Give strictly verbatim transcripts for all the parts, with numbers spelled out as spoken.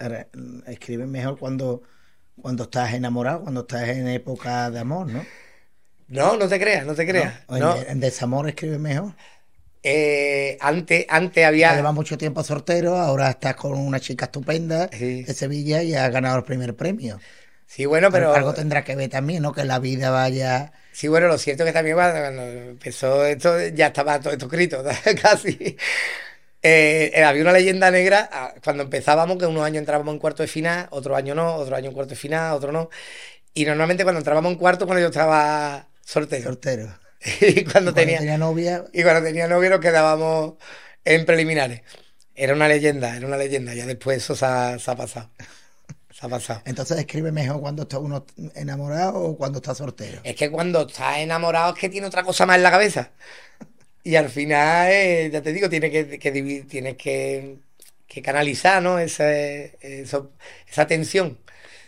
Ahora, escribes mejor cuando, cuando estás enamorado, cuando estás en época de amor, ¿no? No, no te creas, no te ¿No? creas. O en, No. en desamor escribes mejor. Eh, antes, antes Tú que llevas había. mucho tiempo soltero, ahora estás con una chica estupenda Sí, de Sevilla y has ganado el primer premio. sí, bueno, Al- pero algo tendrá que ver también, ¿no? Que la vida vaya... sí, bueno, lo cierto es que también cuando, cuando empezó esto, ya estaba todo esto escrito, casi. Eh, eh, había una leyenda negra ah, cuando empezábamos, que unos años entrábamos en cuarto de final, otros años no, otro año en cuarto de final, otro no. Y normalmente cuando entrábamos en cuarto, cuando yo estaba soltero. soltero. Y Y cuando cuando tenía, tenía novia, y cuando tenía novio nos quedábamos en preliminares. Era una leyenda, era una leyenda. Ya después eso se ha, se ha pasado. Se ha pasado. entonces escribe mejor cuando está uno enamorado o cuando está soltero. Es que cuando estás enamorado es que tiene otra cosa más en la cabeza. Y al final, eh, ya te digo, tienes que, que divi- tienes que, que canalizar, ¿no? Ese- eso- esa tensión.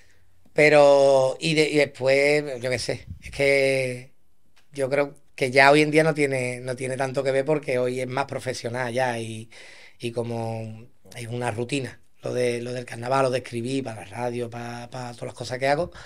Pero, y, de- y después, yo qué sé, es que yo creo que ya hoy en día no tiene, no tiene tanto que ver porque hoy es más profesional ya y, y como es una rutina. Lo de, lo del carnaval, lo de escribir para la radio, para, para todas las cosas que hago,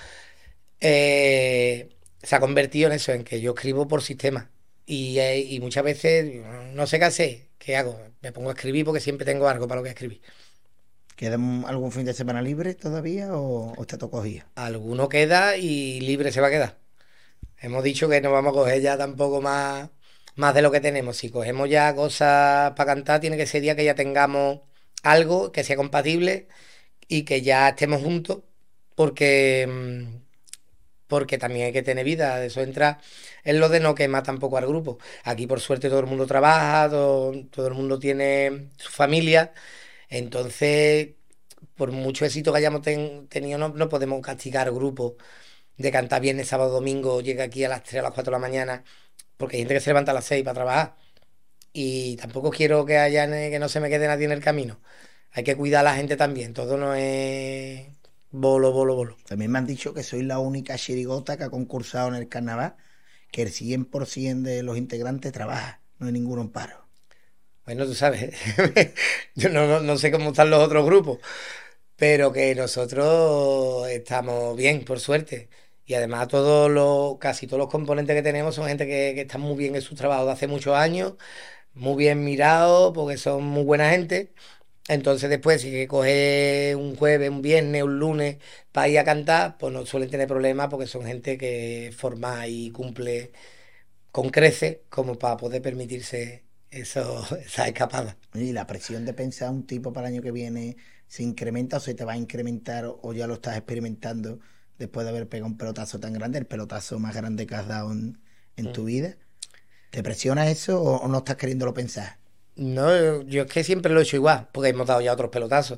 eh, se ha convertido en eso, en que yo escribo por sistema. Y, eh, y muchas veces no sé qué hacer, ¿qué hago? Me pongo a escribir porque siempre tengo algo para lo que escribir. ¿Queda un- algún fin de semana libre todavía o, o está todo cogido? Alguno queda y libre se va a quedar. Hemos dicho que no vamos a coger ya tampoco más, más de lo que tenemos. Si cogemos ya cosas para cantar, tiene que ser día que ya tengamos algo que sea compatible y que ya estemos juntos, porque, mm, porque también hay que tener vida. Eso entra en lo de no quemar tampoco al grupo. Aquí, por suerte, todo el mundo trabaja, todo, todo el mundo tiene su familia. Entonces, por mucho éxito que hayamos ten- tenido, no, no podemos castigar al grupo de cantar viernes, sábado, domingo, llega aquí a las tres a las cuatro de la mañana, porque hay gente que se levanta a las seis para trabajar. Y tampoco quiero que haya que no se me quede nadie en el camino. Hay que cuidar a la gente también. Todo no es bolo, bolo, bolo. También me han dicho que soy la única chirigota que ha concursado en el carnaval, que el cien por ciento de los integrantes trabaja, no hay ninguno en paro. Bueno, tú sabes, yo no, no, no sé cómo están los otros grupos, pero que nosotros estamos bien, por suerte. Y además todos los, casi todos los componentes que tenemos son gente que, que están muy bien en sus trabajos de hace muchos años, muy bien mirados, porque son muy buena gente. Entonces después, si hay que coger un jueves, un viernes, un lunes para ir a cantar, pues no suelen tener problemas porque son gente que forma y cumple con creces como para poder permitirse eso, esas escapadas. Y la presión de pensar un tipo para el año que viene se incrementa o se te va a incrementar o ya lo estás experimentando después de haber pegado un pelotazo tan grande, el pelotazo más grande que has dado en, en tu Mm. vida. ¿Te presiona eso o, o no estás queriéndolo pensar? No, yo es que siempre lo he hecho igual, porque hemos dado ya otros pelotazos.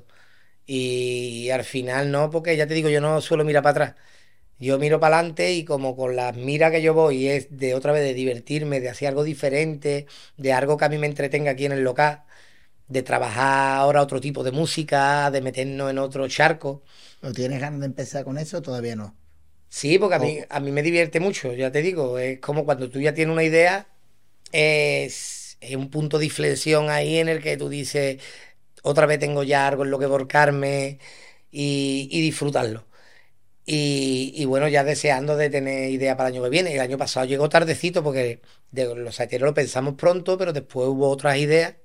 Y al final no, porque ya te digo, yo no suelo mirar para atrás. Yo miro para adelante y como con las miras que yo voy es de otra vez de divertirme, de hacer algo diferente, de algo que a mí me entretenga aquí en el local, de trabajar ahora otro tipo de música, de meternos en otro charco. ¿O tienes ganas de empezar con eso? Todavía no. Sí, porque a mí, O, a mí me divierte mucho, ya te digo, es como cuando tú ya tienes una idea, es, es un punto de inflexión ahí en el que tú dices, otra vez tengo ya algo en lo que volcarme y, y disfrutarlo. Y, y bueno, ya deseando de tener idea para el año que viene. El año pasado llegó tardecito porque de los saeteros lo pensamos pronto, pero después hubo otras ideas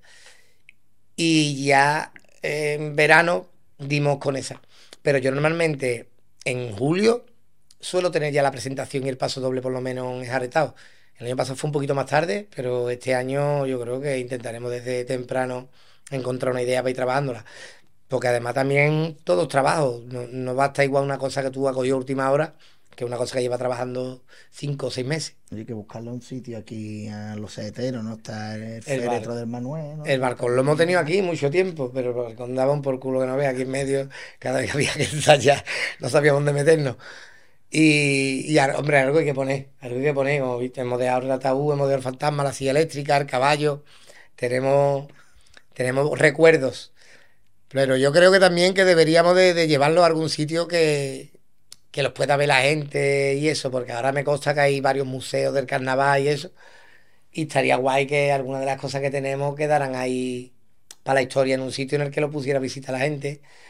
y ya eh, en verano dimos con esa. Pero yo normalmente en julio suelo tener ya la presentación y el paso doble por lo menos enjaretado. El año pasado fue un poquito más tarde, pero este año yo creo que intentaremos desde temprano encontrar una idea para ir trabajándola. Porque además también todo es trabajo. No, no basta igual una cosa que tú has cogido a última hora que una cosa que lleva trabajando cinco o seis meses. hay que buscarle un sitio aquí a los seteros, ¿no? Está el El bar, féretro del Manuel, ¿no? el Que está balcón lo hemos aquí y tenido demás. aquí mucho tiempo, pero el balcón daba un por culo que no veas aquí en medio, cada vez que había que ensayar, no sabíamos dónde meternos. Y, y al- hombre, algo hay que poner, algo hay que poner, como viste, hemos dejado el ataúd, hemos dejado el fantasma, la silla eléctrica, el caballo, tenemos, tenemos recuerdos. Pero yo creo que también que deberíamos de, de llevarlo a algún sitio que, que los pueda ver la gente y eso, porque ahora me consta que hay varios museos del carnaval y eso, y estaría guay que algunas de las cosas que tenemos quedaran ahí para la historia en un sitio en el que lo pusiera a visitar la gente.